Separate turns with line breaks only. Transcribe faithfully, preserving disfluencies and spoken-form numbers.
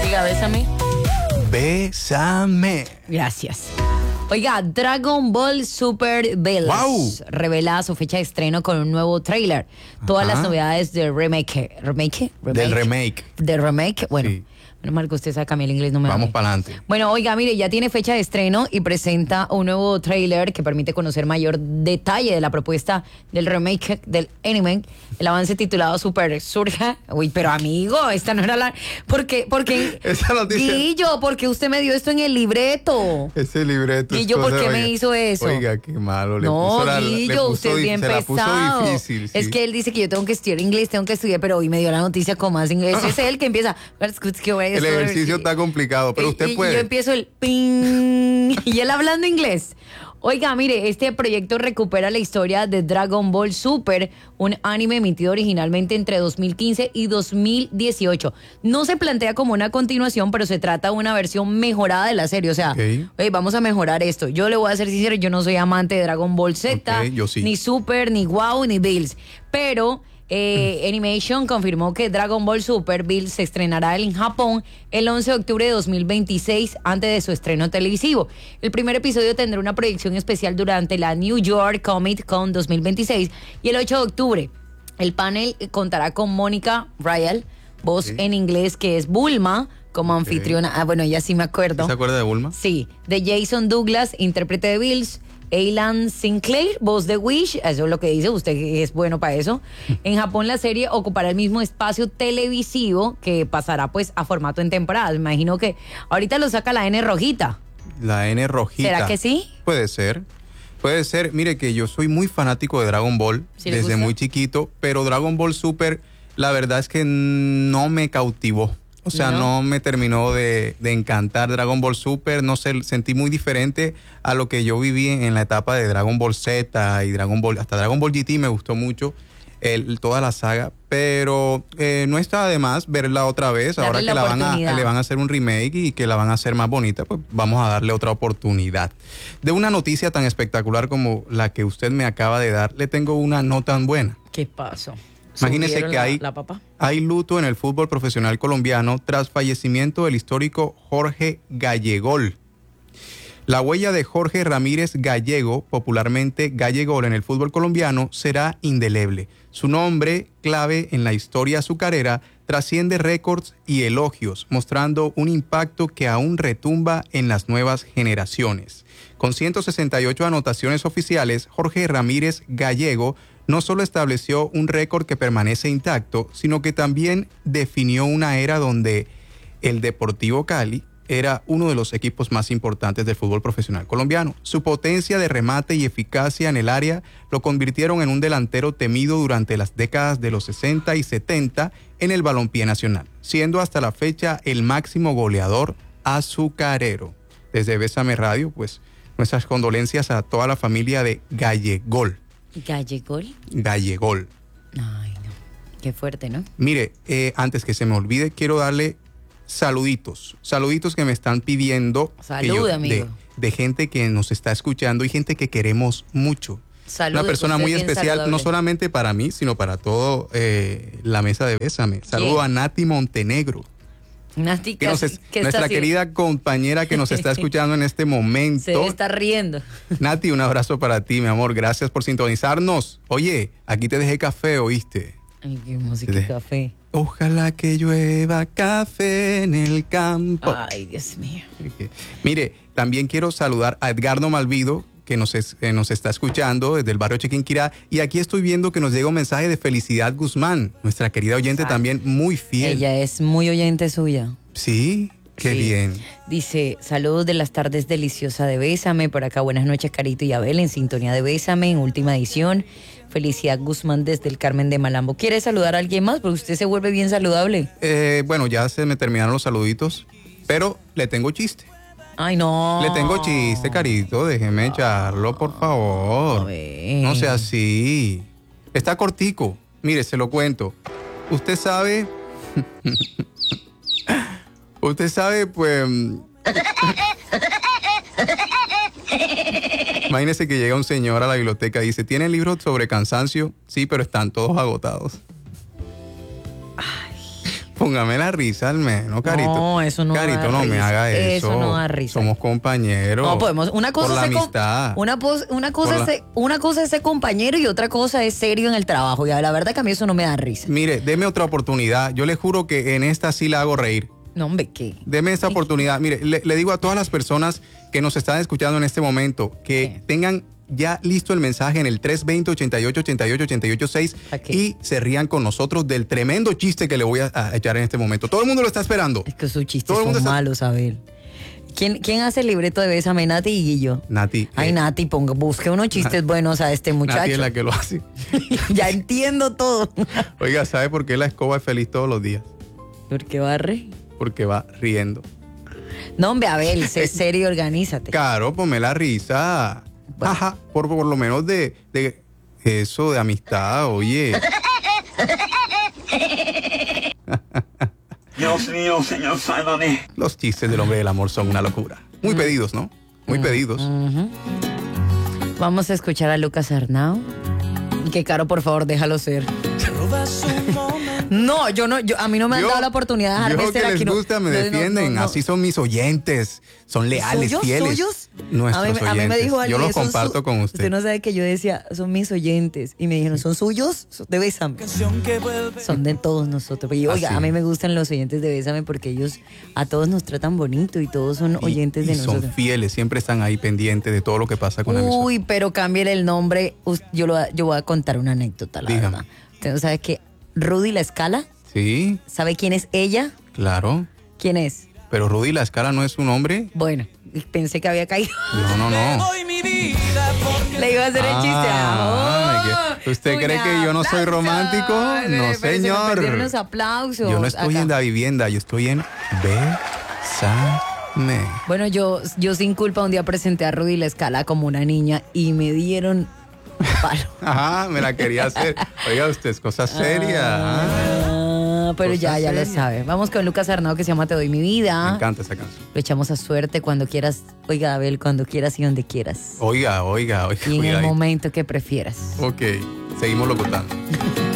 Oiga, bésame.
Bésame.
Gracias. Oiga, Dragon Ball Super Bills
Wow.
revela su fecha de estreno con un nuevo tráiler. Todas
Ajá.
las novedades del remake. ¿Remake? ¿Remake?
Del remake.
Del remake. Bueno,
Sí.
menos mal que usted sabe que a mí el inglés no me va
Vamos
bien.
para adelante.
Bueno, oiga, mire, ya tiene fecha de estreno y presenta un nuevo tráiler que permite conocer mayor detalle de la propuesta del remake del anime. El avance titulado Super Surja. Uy, pero amigo, esta no era la... ¿Por qué? Porque...
Esa noticia.
Guillo, ¿por qué usted me dio esto en el libreto?
Ese libreto.
¿Y yo por qué me hizo eso?
Oiga, qué malo. Le
No,
puso la, le
Guillo,
puso
usted es
di-
bien
se la puso
pesado.
difícil, sí.
Es que él dice que yo tengo que estudiar inglés, tengo que estudiar, pero hoy me dio la noticia con más inglés. Es él que empieza.
El ejercicio está complicado, pero
Y-
usted
y
puede.
Yo empiezo el ping y él hablando inglés. Oiga, mire, este proyecto recupera la historia de Dragon Ball Super, un anime emitido originalmente entre dos mil quince y dos mil dieciocho. No se plantea como una continuación, pero se trata de una versión mejorada de la serie. O sea,
Ok.
oye, vamos a mejorar esto. Yo le voy a ser sincero, yo no soy amante de Dragon Ball Z,
Ok, yo sí.
ni Super, ni Wow, ni Bills. Pero eh, Animation confirmó que Dragon Ball Super Bills se estrenará en Japón el once de octubre de dos mil veintiséis, antes de su estreno televisivo. El primer episodio tendrá una proyección especial durante la New York Comic Con dos mil veintiséis y el ocho de octubre. El panel contará con Mónica Ryan, voz
Sí.
en inglés que es Bulma, como
Ok.
anfitriona. Ah, bueno, ya sí me acuerdo.
¿Se acuerda de Bulma?
Sí, de Jason Douglas, intérprete de Bills. Aylan Sinclair, voz de Wish, eso es lo que dice, usted es bueno para eso. En Japón la serie ocupará el mismo espacio televisivo que pasará pues a formato en temporada. Me imagino que ahorita lo saca la N rojita.
La N rojita.
¿Será que sí?
Puede ser. Puede ser. Mire que yo soy muy fanático de Dragon Ball
¿Sí le
desde
gusta?
muy chiquito, pero Dragon Ball Super, la verdad es que no me cautivó. O sea,
¿No?
no, me terminó de, de encantar Dragon Ball Super. No sé, sentí muy diferente a lo que yo viví en la etapa de Dragon Ball Z y Dragon Ball, hasta Dragon Ball G T me gustó mucho. El, toda la saga, pero eh, no está de más verla otra vez.
Darle
Ahora que
la
la van a,
oportunidad.
le van a hacer un remake y que la van a hacer más bonita, pues vamos a darle otra oportunidad. De una noticia tan espectacular como la que usted me acaba de dar, le tengo una no tan buena.
¿Qué pasó?
Imagínese
¿Subieron
que
la-
hay,
la papa?
hay luto en el fútbol profesional colombiano tras fallecimiento del histórico Jorge Gallegol. La huella de Jorge Ramírez Gallego, popularmente Gallegol en el fútbol colombiano, será indeleble. Su nombre, clave en la historia azucarera, trasciende récords y elogios, mostrando un impacto que aún retumba en las nuevas generaciones. Con ciento sesenta y ocho anotaciones oficiales, Jorge Ramírez Gallego no solo estableció un récord que permanece intacto, sino que también definió una era donde el Deportivo Cali era uno de los equipos más importantes del fútbol profesional colombiano. Su potencia de remate y eficacia en el área lo convirtieron en un delantero temido durante las décadas de los sesenta y setenta en el balompié nacional, siendo hasta la fecha el máximo goleador azucarero. Desde Bésame Radio, pues, nuestras condolencias a toda la familia de Gallegol.
¿Gallegol?
Gallegol.
Ay, no. Qué fuerte, ¿no?
Mire, eh, antes que se me olvide, quiero darle saluditos. Saluditos que me están pidiendo.
Salud,
que
amigo.
De, de gente que nos está escuchando y gente que queremos mucho.
Salud.
Una persona
usted
muy
es bien
especial,
saludable.
no solamente para mí, sino para todo eh, la mesa de Bésame. Saludo a Nati Montenegro,
Nati,
que nos es-
¿qué está
nuestra
haciendo?
querida compañera que nos está escuchando en este momento.
Se está riendo.
Nati, un abrazo para ti, mi amor. Gracias por sintonizarnos. Oye, aquí te dejé café, ¿oíste?
Ay, qué música
De-
y café.
Ojalá que llueva café en el campo.
Ay, Dios mío.
Mire, también quiero saludar a Edgardo Malvido, que nos, es- eh, nos está escuchando desde el barrio Chiquinquirá. Y aquí estoy viendo que nos llega un mensaje de Felicidad Guzmán, nuestra querida oyente
Exacto.
también muy fiel.
Ella es muy oyente suya.
Sí, qué
Sí.
bien.
Dice, saludos de las tardes deliciosa de Bésame. Por acá, buenas noches, Carito y Abel, en sintonía de Bésame, en última edición. Felicidad Guzmán desde el Carmen de Malambo. ¿Quiere saludar a alguien más? Porque usted se vuelve bien saludable.
Eh, bueno, ya se me terminaron los saluditos, pero le tengo chiste.
Ay, no.
Le tengo chiste, Carito, déjeme echarlo, por favor.
A ver.
No sea así. Está cortico. Mire, se lo cuento. Usted sabe... Usted sabe, pues... Imagínese que llega un señor a la biblioteca y dice, ¿tienen libros sobre cansancio? Sí, pero están todos agotados. Póngame la risa al menos, Carito.
No, eso no
Carito,
da
no
risa.
me haga eso.
Eso no da risa.
Somos compañeros.
No podemos. Una cosa
por la
es ser com-
amistad.
Una, pos- una cosa
Por
es
la-
ser- una cosa es ser compañero y otra cosa es serio en el trabajo. Y la verdad que a mí eso no me da risa.
Mire, deme otra oportunidad. Yo le juro que en esta sí la hago reír.
No, hombre, ¿qué?
Deme esta oportunidad. Mire, le, le digo a todas las personas que nos están escuchando en este momento que
¿Qué?
tengan ya listo el mensaje en el tres dos cero, ochenta y ocho, ochenta y ocho, ochenta y ocho seis
Aquí.
y se rían con nosotros del tremendo chiste que le voy a, a echar en este momento. Todo el mundo lo está esperando.
Es que sus chistes
Todo el
son
mundo está-
malos, Abel. ¿Quién, ¿Quién hace el libreto de Bésame, Nati y Guillo?
Nati.
Ay,
eh,
Nati, ponga, busque unos chistes buenos a este muchacho.
Nati es la que lo hace.
Ya entiendo todo.
Oiga, ¿sabe por qué la escoba es feliz todos los días?
¿Por qué barre?
Porque va riendo.
No, hombre, Abel, sé serio, organízate.
Claro, ponme la risa.
Bueno.
Ajá, por, por lo menos de, de eso, de amistad, oye.
Dios mío, señor, sálvame.
Los chistes del hombre del amor son una locura. Muy pedidos, ¿no? Muy pedidos.
Ujú. Vamos a escuchar a Lucas Arnau. Que Caro, por favor, déjalo ser. No, yo no, yo, a mí no me han
Yo-
dado la oportunidad de dejarme
yo
ser
que les
aquí. no-
gusta, me
no, no,
defienden.
no, no.
Así son mis oyentes. Son leales,
¿Suyos?
fieles.
¿Suyos?
Nuestros
a mí, a mí me
oyentes.
dijo alguien,
Yo los
"Son
comparto
su-".
con usted.
Usted no sabe que yo decía, son mis oyentes. Y me dijeron, ¿son suyos? Son de Bésame. Son de todos nosotros. Y oiga,
Así.
a mí me gustan los oyentes de Bésame porque ellos a todos nos tratan bonito y todos son
Y-
oyentes de
y son
nosotros.
fieles, siempre están ahí pendientes de todo lo que pasa con la emisora.
Uy, pero cámbiale el nombre. Us- Yo, lo, yo voy a contar una anécdota, la
Dígame.
verdad. Usted no sabe que Rudy La Escala,
Sí,
¿sabe quién es ella?
claro.
¿Quién es?
Pero Rudy La Escala no es un hombre.
Bueno, pensé que había caído.
No, no, no.
Le iba a hacer el chiste.
Ah,
¡Oh!
¿que ¿Usted
Un
cree que yo no soy
aplauso.
romántico?
Ay,
No,
pero se me
señor.
perdieron los aplausos.
Yo no estoy
acá.
en la vivienda, yo estoy en Bésame.
Bueno, yo, yo sin culpa un día presenté a Rudy La Escala como una niña y me dieron palo.
Ajá, me la quería hacer. Oiga, usted es cosa seria. Ah,
Ah, pero
Cosa
ya, ya lo
seria.
sabe. Vamos con Lucas Arnau que se llama Te doy mi
me
vida.
encanta esa canción.
Lo echamos a suerte cuando quieras. Oiga, Abel, cuando quieras y donde quieras.
Oiga, oiga, oiga.
Y en el
cuidadito.
momento que prefieras.
Ok, seguimos locutando.